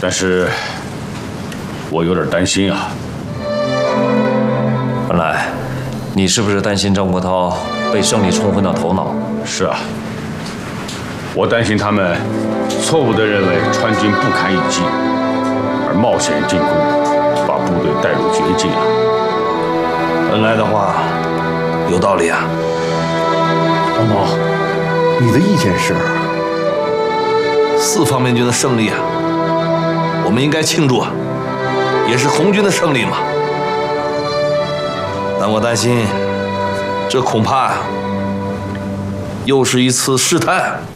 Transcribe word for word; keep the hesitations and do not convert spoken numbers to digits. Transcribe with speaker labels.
Speaker 1: 但是我有点担心啊。
Speaker 2: 文莱，你是不是担心张国焘被胜利冲昏了头脑？
Speaker 1: 是啊，我担心他们错误地认为川军不堪一击，而冒险进攻，把部队带入绝境啊。
Speaker 3: 文莱的话有道理啊。
Speaker 4: 王某，你的意见是？
Speaker 3: 四方面军的胜利啊，我们应该庆祝啊，也是红军的胜利嘛。但我担心，这恐怕又是一次试探。